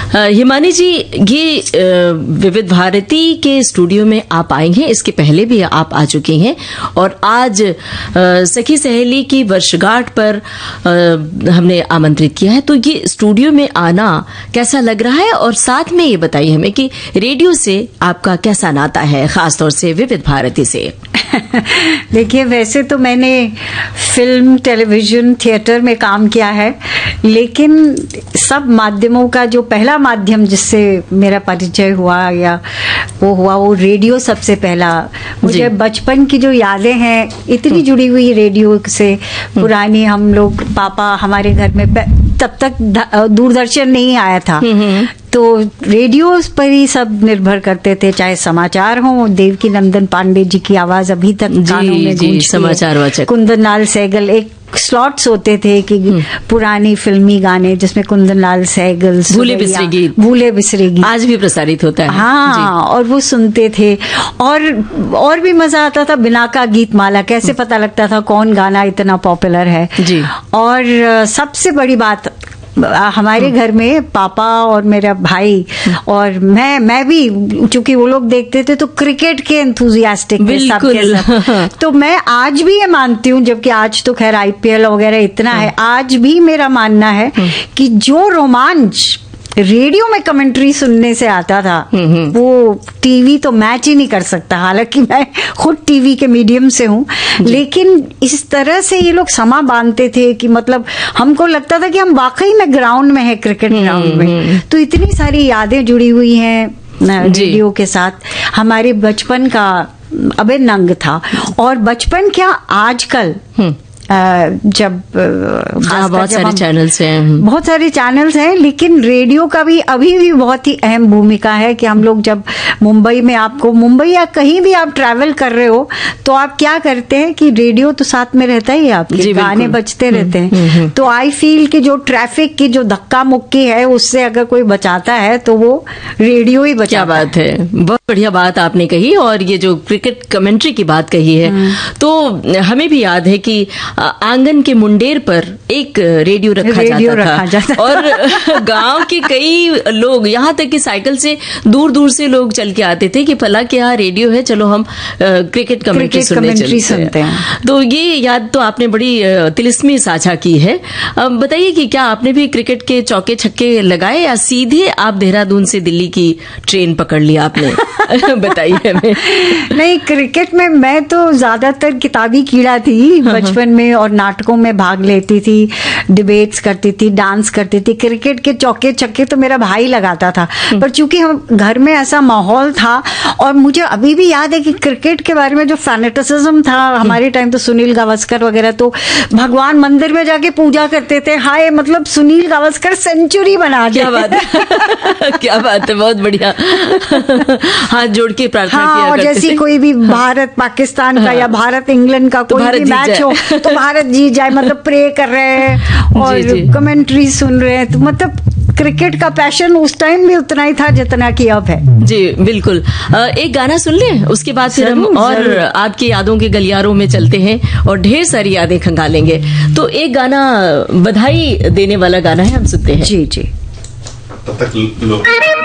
हिमानी जी, ये विविध भारती के स्टूडियो में आप आई हैं, इसके पहले भी आप आ चुकी हैं और आज सखी सहेली की वर्षगांठ पर हमने आमंत्रित किया है। तो ये स्टूडियो में आना कैसा लग रहा है और साथ में ये बताइए हमें कि रेडियो से आपका कैसा नाता है, खासतौर से विविध भारती से? देखिए, वैसे तो मैंने फिल्म, टेलीविजन, थिएटर में काम किया है, लेकिन सब माध्यमों का जो पहला माध्यम जिससे मेरा परिचय हुआ या वो रेडियो सबसे पहला। मुझे बचपन की जो यादें हैं इतनी जुड़ी हुई रेडियो से, पुरानी। हम लोग, पापा हमारे घर में तब तक दूरदर्शन नहीं आया था, तो रेडियो पर ही सब निर्भर करते थे, चाहे समाचार हो। देवकी नंदन पांडे जी की आवाज अभी तक कानों में गूंजती है। समाचार वाचक कुंदन लाल सहगल, एक स्लॉट्स होते थे कि पुरानी फिल्मी गाने जिसमें कुंदन लाल सहगल, भूले बिसरे गीत आज भी प्रसारित होता है। हाँ, और वो सुनते थे। और भी मजा आता था, बिना का गीत माला, कैसे पता लगता था कौन गाना इतना पॉपुलर है जी। और सबसे बड़ी बात, हमारे घर में पापा और मेरा भाई और मैं भी, चूंकि वो लोग देखते थे तो क्रिकेट के एंथुजियास्टिक सब। तो मैं आज भी ये मानती हूँ, जबकि आज तो खैर आईपीएल वगैरह इतना है, आज भी मेरा मानना है कि जो रोमांच रेडियो में कमेंट्री सुनने से आता था वो टीवी तो मैच ही नहीं कर सकता। हालांकि मैं खुद टीवी के मीडियम से हूँ, लेकिन इस तरह से ये लोग समा बांधते थे कि मतलब हमको लगता था कि हम वाकई में ग्राउंड में है, क्रिकेट ग्राउंड में। तो इतनी सारी यादें जुड़ी हुई हैं रेडियो के साथ। हमारे बचपन का अभिन्न अंग था। और बचपन क्या, आजकल जब बहुत सारे चैनल्स हैं, लेकिन रेडियो का भी अभी भी बहुत ही अहम भूमिका है कि हम लोग जब मुंबई में, आपको मुंबई या कहीं भी आप ट्रैवल कर रहे हो तो आप क्या करते हैं कि रेडियो तो साथ में रहता ही है, आपके गाने बजते रहते हैं। तो आई फील कि जो ट्रैफिक की जो धक्का मुक्की है उससे अगर कोई बचाता है तो वो रेडियो ही बचाता है। क्या बात है, बहुत बढ़िया बात आपने कही। और ये जो क्रिकेट कमेंट्री की बात कही है, तो हमें भी याद है कि आंगन के मुंडेर पर एक रेडियो रखा जाता था। और गांव के कई लोग, यहाँ तक कि साइकिल से दूर दूर से लोग चल के आते थे कि फला के यहाँ रेडियो है, चलो हम क्रिकेट कमेंट्री सुनते हैं। तो ये याद तो आपने बड़ी तिलिस्मी साझा की है। बताइए कि क्या आपने भी क्रिकेट के चौके छक्के लगाए या सीधे आप देहरादून से दिल्ली की ट्रेन पकड़ ली आपने? बताइए हमें। नहीं, क्रिकेट में मैं तो ज्यादातर किताबी कीड़ा थी बचपन में, और नाटकों में भाग लेती थी, डिबेट्स करती थी, डांस करती थी। क्रिकेट के चौके छक्के तो मेरा भाई लगाता था, पर चूंकि हम घर में ऐसा माहौल था, और मुझे अभी भी याद है कि क्रिकेट के बारे में जो फैनेटिसिज्म था हमारे टाइम, तो सुनील गावस्कर वगैरह तो भगवान मंदिर में जाके पूजा करते थे। हाय, मतलब सुनील गावस्कर सेंचुरी बना दिया। क्या बात है, क्या बात है, बहुत बढ़िया। हाथ जोड़ के प्रार्थना किया और करते जैसी कोई भी भारत पाकिस्तान का या भारत इंग्लैंड का कोई भी मैच हो तो भारत जीत जाए, मतलब प्रे कर रहे हैं और कमेंट्री सुन रहे हैं। तो मतलब क्रिकेट का पैशन उस टाइम भी उतना ही था जितना कि अब है। जी बिल्कुल। एक गाना सुन लें, उसके बाद फिर हम और आपकी यादों के गलियारों में चलते हैं और ढेर सारी यादें खंगालेंगे। तो एक गाना बधाई देने वाला गाना है, हम सुनते हैं। जी जी। तब तक